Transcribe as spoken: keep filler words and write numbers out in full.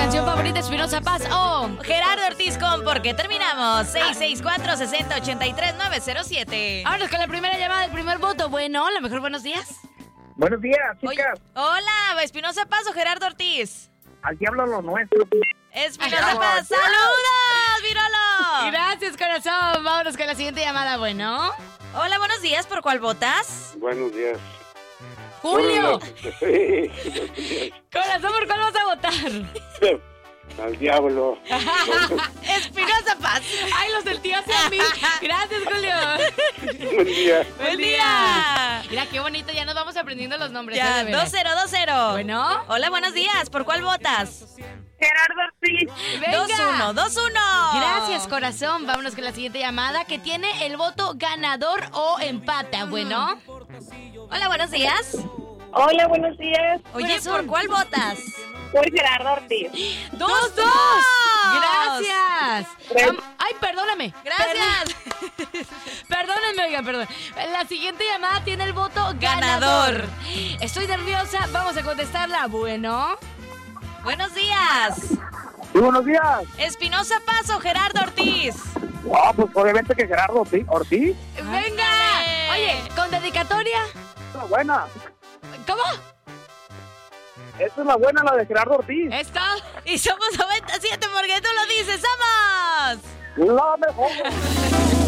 canción favorita, Espinosa Paz o Gerardo Ortiz con ¿Por qué terminamos? seis seis cuatro, seis cero ocho tres, nueve cero siete. Vámonos con la primera llamada, el primer voto. Bueno, a lo mejor buenos días. Buenos días, chicas. Oye, hola, Espinosa Paz o Gerardo Ortiz. Al diablo lo nuestro. Espinosa Ay, Paz, vamos. ¡saludos, Virolo! Gracias, corazón. Vámonos con la siguiente llamada, bueno. Hola, buenos días, ¿por cuál votas? Buenos días. Julio, Sí, buenos días. corazón, ¿por cuál vas a votar? Al diablo. Espinosa Paz. Ay, los del tío hacia mí. Gracias, Julio. Buen día. Buen día. Mira, qué bonito, ya nos vamos aprendiendo los nombres. Ya, ¿eh? De veras. dos cero dos cero. Bueno. Hola, buenos días, ¿por cuál votas? Gerardo Ortiz. Venga. dos uno, dos uno. Gracias, corazón. Vámonos con la siguiente llamada que tiene el voto ganador o empata. Bueno. Hola, buenos días. Hola, buenos días. Oye, Corazón. ¿por cuál votas? Soy Gerardo Ortiz. ¡Dos, dos! ¡Gracias! Tres. Am- ¡Ay, perdóname! Gracias. Perdón- Perdónenme, oigan, perdón. La siguiente llamada tiene el voto Ganador. ganador. Estoy nerviosa, vamos a contestarla. Bueno. Buenos días. Sí, buenos días. Espinosa Paz o Gerardo Ortiz. Ah, pues obviamente que Gerardo Ortiz. Ortiz. ¡Venga! Oye, ¿con dedicatoria? Es la buena. ¿Cómo? Esta es la buena, la de Gerardo Ortiz. ¿Esto? Y somos noventa y siete porque tú lo dices, ¡somos! La mejor.